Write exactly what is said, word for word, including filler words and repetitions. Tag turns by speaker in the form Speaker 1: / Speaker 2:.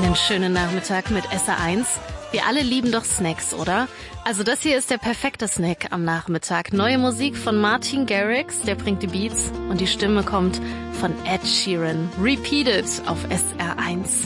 Speaker 1: Einen schönen Nachmittag mit S R eins. Wir alle lieben doch Snacks, oder? Also das hier ist der perfekte Snack am Nachmittag. Neue Musik von Martin Garrix, der bringt die Beats und die Stimme kommt von Ed Sheeran. Repeated auf S R eins.